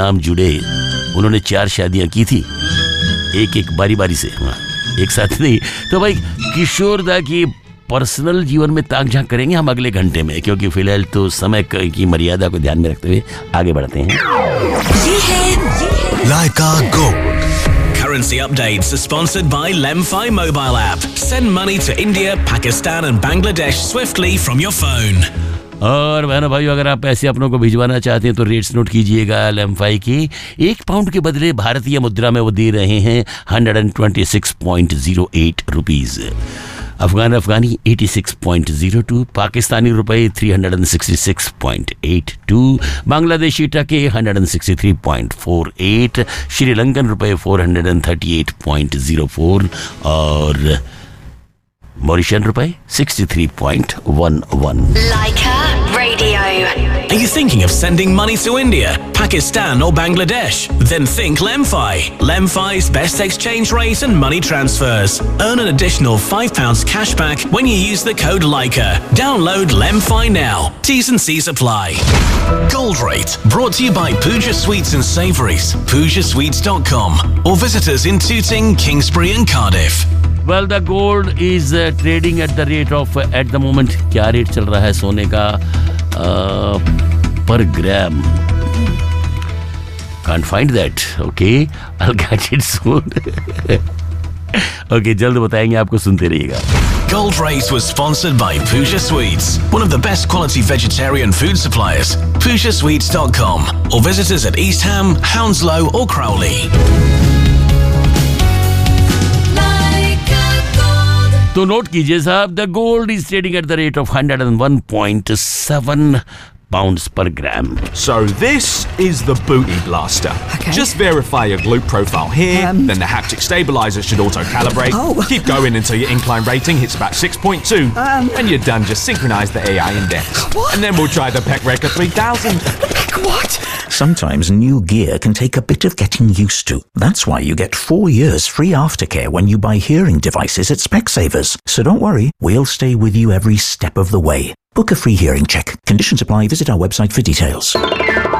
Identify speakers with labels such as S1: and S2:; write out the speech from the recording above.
S1: नाम जुड़े, उन्होंने 4 शादियां की थी, एक बारी बारी से, हाँ, एक साथ नहीं। तो भाई किशोर दा की पर्सनल जीवन में ताक झांक करेंगे हम अगले घंटे में, क्योंकि फिलहाल तो समय की मर्यादा को ध्यान में रखते हुए आगे बढ़ते हैं।
S2: ये है
S3: लाइका gold.
S4: Currency updates are sponsored by Lemfi mobile app. Send money to India, Pakistan and Bangladesh swiftly from your phone.
S1: और बहनों भाइयों, अगर आप पैसे अपनों को भिजवाना चाहते हैं तो रेट्स नोट कीजिएगा। लेमफाई की 1 पाउंड के बदले भारतीय मुद्रा में वो दे रहे हैं 126.08 रुपीज़, अफगानी 86.02, पाकिस्तानी रुपए 366.82, बांग्लादेशी टके 163.48, श्रीलंकन रुपए 438.04 और मॉरिशन रुपए 63.11।
S2: Laika Radio.
S4: Are you thinking of sending money to India, Pakistan or Bangladesh? Then think Lemfi. Lemfi's best exchange rate and money transfers. Earn an additional £5 cash back when you use the code Laika. Download Lemfi now. T's and C's apply. Gold Rate, brought to you by Pooja Sweets and Savouries, PoojaSweets.com, or visit us in Tooting, Kingsbury and Cardiff.
S1: Well, the gold is trading at the rate of at the moment क्या rate चल रहा है सोने का per gram? Can't find that. Okay, I'll get it soon. Okay, जल्द बताएंगे आपको, सुनते रहिएगा।
S4: Gold Rate was sponsored by Pooja Sweets, one of the best quality vegetarian food suppliers. PoojaSweets.com, or visit us at East Ham, Hounslow or Crowley.
S1: तो note कीजिए साहब, the gold is trading at the rate of 101.7 pounds per gram.
S5: So this is the Booty Blaster.
S6: Okay.
S5: Just verify your glute profile here, then the haptic stabilizer should auto-calibrate.
S6: Oh.
S5: Keep going until your incline rating hits about 6.2. And you're done. Just synchronize the AI index.
S6: What?
S5: And then we'll try the Pec Record 3000.
S6: What?
S7: Sometimes new gear can take a bit of getting used to. That's why you get 4 years free aftercare when you buy hearing devices at Specsavers. So don't worry, we'll stay with you every step of the way. Book a free hearing check. Conditions apply. Visit our website for details.